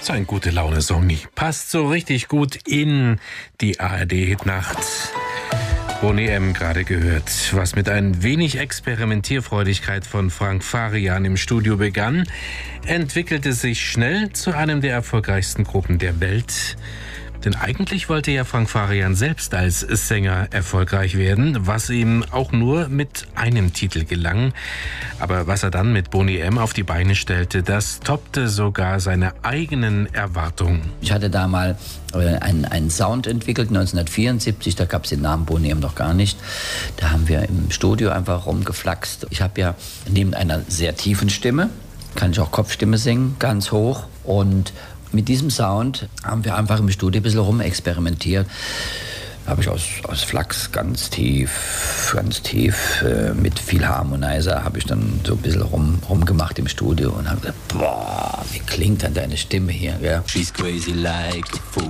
So ein Gute-Laune-Song. Passt so richtig gut in die ARD-Hitnacht. Boney M. gerade gehört, was mit ein wenig Experimentierfreudigkeit von Frank Farian im Studio begann, entwickelte sich schnell zu einem der erfolgreichsten Gruppen der Welt. Denn eigentlich wollte ja Frank Farian selbst als Sänger erfolgreich werden, was ihm auch nur mit einem Titel gelang. Aber was er dann mit Boney M. auf die Beine stellte, das toppte sogar seine eigenen Erwartungen. Ich hatte da mal einen Sound entwickelt, 1974, da gab es den Namen Boney M. noch gar nicht. Da haben wir im Studio einfach rumgeflaxt. Ich habe ja neben einer sehr tiefen Stimme, kann ich auch Kopfstimme singen, ganz hoch, und mit diesem Sound haben wir einfach im Studio ein bisschen rumexperimentiert. Da habe ich aus Flachs ganz tief, mit viel Harmonizer habe ich dann so ein bisschen rumgemacht im Studio und habe gesagt, boah, wie klingt dann deine Stimme hier, gell? She's crazy like a fool.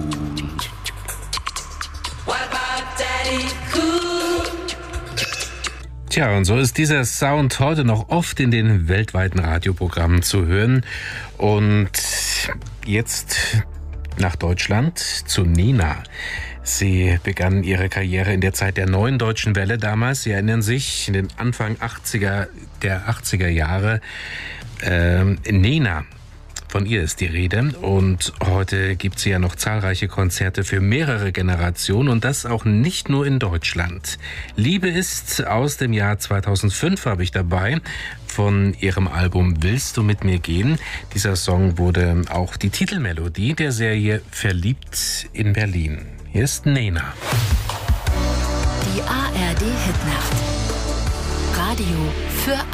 What about Daddy Cool? Tja, und so ist dieser Sound heute noch oft in den weltweiten Radioprogrammen zu hören. Und jetzt nach Deutschland zu Nena. Sie begann ihre Karriere in der Zeit der neuen deutschen Welle damals. Sie erinnern sich, in den Anfang der 80er Jahre. Nena, von ihr ist die Rede. Und heute gibt sie ja noch zahlreiche Konzerte für mehrere Generationen. Und das auch nicht nur in Deutschland. Liebe ist aus dem Jahr 2005 habe ich dabei. Von ihrem Album Willst du mit mir gehen? Dieser Song wurde auch die Titelmelodie der Serie Verliebt in Berlin. Hier ist Nena. Die ARD Hitnacht. Radio für